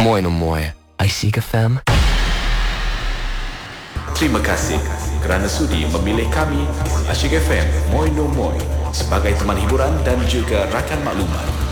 Moi no moi. Asyik FM. Terima kasih kerana sudi memilih kami Asyik FM Moi No Moi sebagai teman hiburan dan juga rakan maklumat.